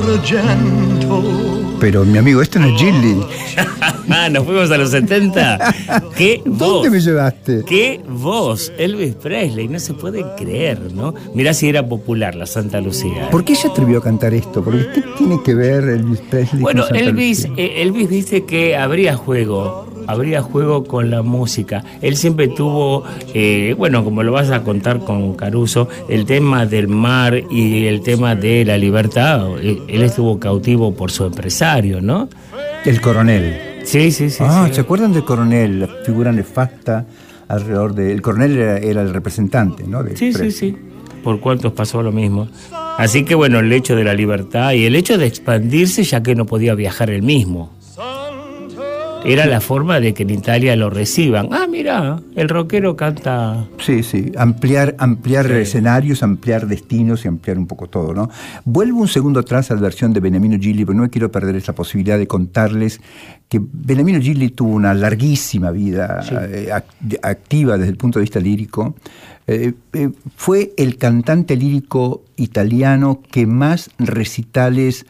Pero mi amigo, este no es Gilly. Nos fuimos a los 70. ¿Qué voz? ¿Dónde me llevaste? ¿Qué voz? Elvis Presley, no se puede creer, ¿no? Mirá si era popular la Santa Lucía. ¿Por qué se atrevió a cantar esto? Porque ¿qué tiene que ver Elvis Presley Bueno, con Santa Elvis dice que habría juego con la música. Él siempre tuvo, bueno, como lo vas a contar con Caruso, el tema del mar y el tema de la libertad. Él estuvo cautivo por su empresario, ¿no? El coronel. Sí. ¿Se acuerdan del coronel? La figura nefasta alrededor de... El coronel era el representante, ¿no? Sí. Por cuantos pasó lo mismo. Así que bueno, el hecho de la libertad y el hecho de expandirse, ya que no podía viajar él mismo. Era la forma de que en Italia lo reciban. Ah, mira, el rockero canta. Sí. Ampliar escenarios, ampliar destinos y ampliar un poco todo, ¿no? Vuelvo un segundo atrás a la versión de Beniamino Gigli, pero no me quiero perder esa posibilidad de contarles que Beniamino Gigli tuvo una larguísima vida activa desde el punto de vista lírico. Fue el cantante lírico italiano que más recitales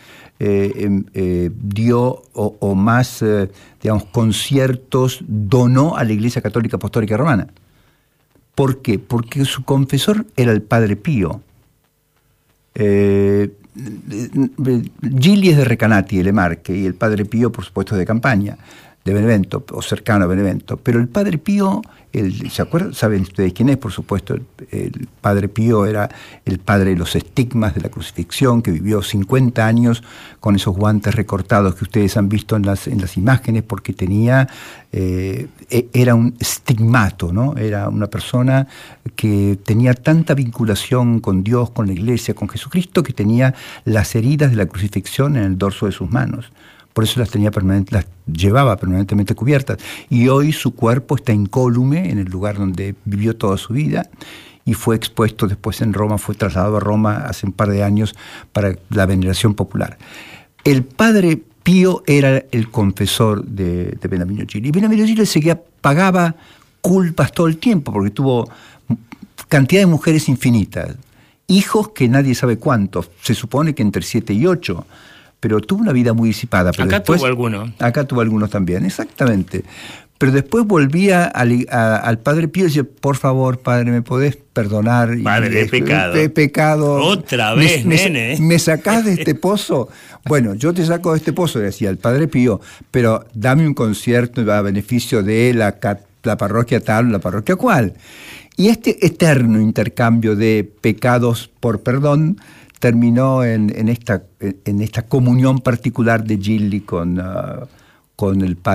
dio o más, digamos, conciertos donó a la Iglesia Católica Apostólica Romana. ¿Por qué? Porque su confesor era el Padre Pío. Gigli es de Recanati, Le Marche, y el Padre Pío, por supuesto, de Campania, de Benevento, o cercano a Benevento. Pero el Padre Pío, ¿se acuerdan? ¿Saben ustedes quién es? Por supuesto, el Padre Pío era el padre de los estigmas de la crucifixión, que vivió 50 años con esos guantes recortados que ustedes han visto en las imágenes, porque era un stigmato, ¿no? Era una persona que tenía tanta vinculación con Dios, con la Iglesia, con Jesucristo, que tenía las heridas de la crucifixión en el dorso de sus manos. Por eso las llevaba permanentemente cubiertas. Y hoy su cuerpo está incólume en el lugar donde vivió toda su vida y fue expuesto después en Roma, fue trasladado a Roma hace un par de años para la veneración popular. El Padre Pío era el confesor de Beniamino Gigli. Y Beniamino Gigli pagaba culpas todo el tiempo porque tuvo cantidad de mujeres infinitas, hijos que nadie sabe cuántos, se supone que entre 7 y 8. Pero tuvo una vida muy disipada. Pero acá tuvo algunos. Acá tuvo algunos también, exactamente. Pero después volvía al Padre Pío y decía, por favor, Padre, ¿me podés perdonar? Padre, he pecado. Otra vez, nene. ¿Me sacás de este pozo? Bueno, yo te saco de este pozo, decía el Padre Pío, pero dame un concierto a beneficio de la parroquia tal o la parroquia cual. Y este eterno intercambio de pecados por perdón terminó en esta comunión particular de Gigli con el Padre